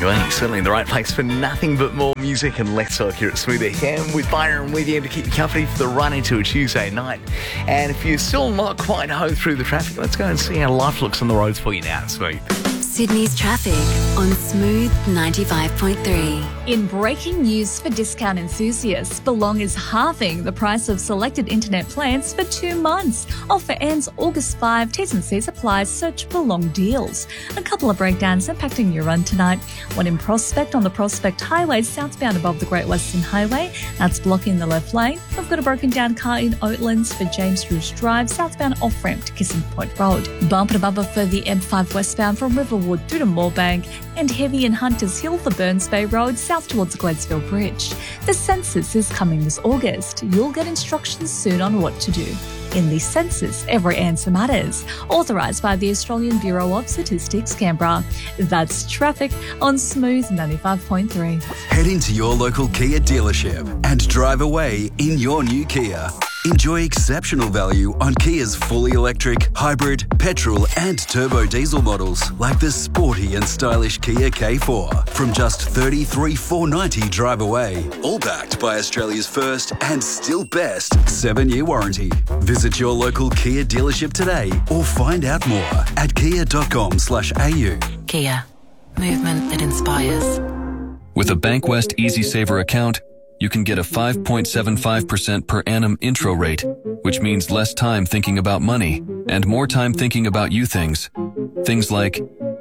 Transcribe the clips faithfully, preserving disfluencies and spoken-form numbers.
Well, certainly the right place for nothing but more music and less talk here at Smooth F M with Byron with you to keep you company for the run into a Tuesday night. And if you're still not quite home through the traffic, let's go and see how life looks on the roads for you now, Smooth. Sydney's traffic on Smooth ninety-five point three. In breaking news for discount enthusiasts, Belong is halving the price of selected internet plans for two months. Offer ends August fifth. T's and C's apply. Search Belong deals. A couple of breakdowns impacting your run tonight. One in Prospect on the Prospect Highway, southbound above the Great Western Highway. That's blocking the left lane. We've got a broken down car in Oatlands for James Roos Drive, southbound off-ramp to Kissing Point Road. Bumper to bumper for the M five westbound from Riverwood through to Moorebank, and heavy in Hunters Hill for Burns Bay Road, south towards Gladesville Bridge. The census is coming this August. You'll get instructions soon on what to do. In the census, every answer matters. Authorised by the Australian Bureau of Statistics, Canberra. That's traffic on Smooth ninety-five point three. Head into your local Kia dealership and drive away in your new Kia. Enjoy exceptional value on Kia's fully electric, hybrid, petrol and turbo diesel models like the sporty and stylish Kia K four from just thirty-three thousand four hundred ninety dollars drive away. All backed by Australia's first and still best seven-year warranty. Visit your local Kia dealership today or find out more at kia dot com slash a u. Kia. Movement that inspires. With a Bankwest Easy Saver account, you can get a five point seven five percent per annum intro rate, which means less time thinking about money and more time thinking about you things. Things like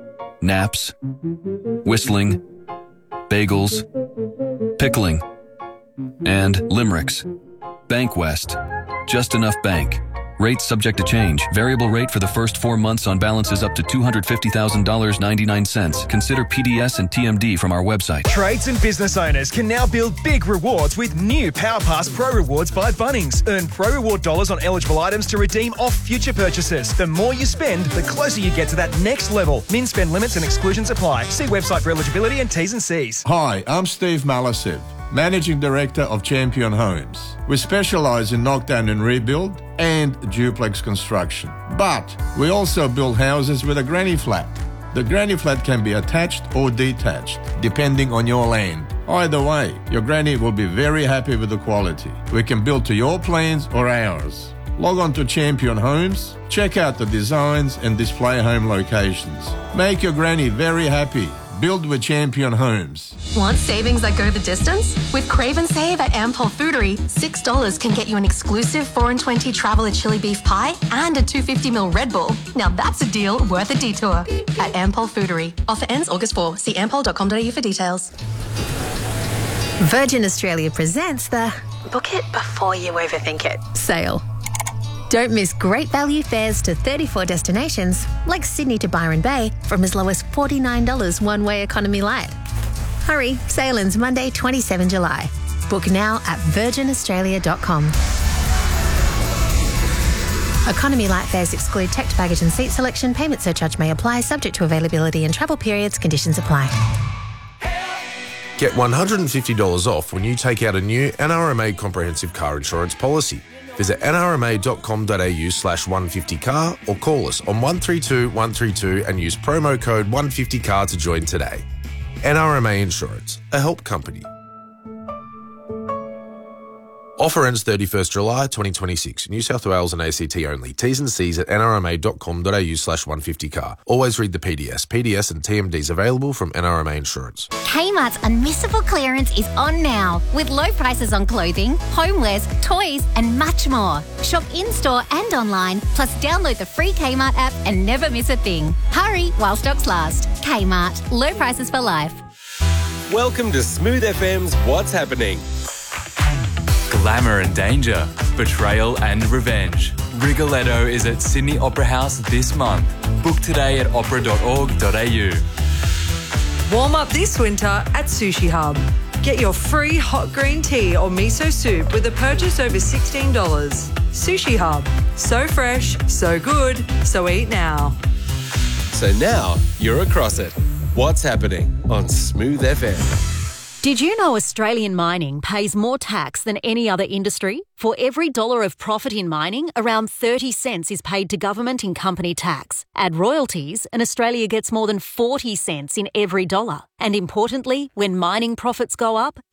naps, whistling, bagels, pickling, and limericks. Bankwest. Just enough bank. Rates subject to change. Variable rate for the first four months on balances up to two hundred fifty thousand dollars and ninety-nine cents. Consider P D S and T M D from our website. Trades and business owners can now build big rewards with new PowerPass Pro Rewards by Bunnings. Earn Pro Reward dollars on eligible items to redeem off future purchases. The more you spend, the closer you get to that next level. Min spend limits and exclusions apply. See website for eligibility and T's and C's. Hi, I'm Steve Malasiv, Managing Director of Champion Homes. We specialise in knockdown and rebuild and duplex construction. But we also build houses with a granny flat. The granny flat can be attached or detached, depending on your land. Either way, your granny will be very happy with the quality. We can build to your plans or ours. Log on to Champion Homes, check out the designs and display home locations. Make your granny very happy. Build with Champion Homes. Want savings that go the distance? With Crave and Save at Ampol Foodery, six dollars can get you an exclusive four and twenty Traveller chili beef pie and a two hundred fifty milliliter Red Bull. Now that's a deal worth a detour. At Ampol Foodery. Offer ends August fourth. See ampol dot com dot a u for details. Virgin Australia presents the Book it before you overthink it sale. Don't miss great value fares to thirty-four destinations, like Sydney to Byron Bay, from as low as forty-nine dollars one-way economy light. Hurry, sale ends Monday, the twenty-seventh of July. Book now at virgin australia dot com. Economy light fares exclude checked baggage and seat selection. Payment surcharge may apply, subject to availability and travel periods. Conditions apply. Get one hundred fifty dollars off when you take out a new N R M A comprehensive car insurance policy. Visit n r m a dot com dot a u slash one fifty car or call us on one three two one three two and use promo code one fifty car to join today. N R M A Insurance, a help company. Offer ends thirty-first of July twenty twenty-six. New South Wales and A C T only. T's and C's at n r m a dot com dot a u slash one fifty car. Always read the P D S. P D S and T M Ds available from N R M A Insurance. Kmart's Unmissable Clearance is on now, with low prices on clothing, homewares, toys and much more. Shop in-store and online, plus download the free Kmart app and never miss a thing. Hurry while stocks last. Kmart. Low prices for life. Welcome to Smooth F M's What's Happening. Glamour and danger, betrayal and revenge. Rigoletto is at Sydney Opera House this month. Book today at opera dot org dot a u. Warm up this winter at Sushi Hub. Get your free hot green tea or miso soup with a purchase over sixteen dollars. Sushi Hub. So fresh, so good, so eat now. So now you're across it. What's happening on Smooth F M? Did you know Australian mining pays more tax than any other industry? For every dollar of profit in mining, around thirty cents is paid to government in company tax. Add royalties, and Australia gets more than forty cents in every dollar. And importantly, when mining profits go up,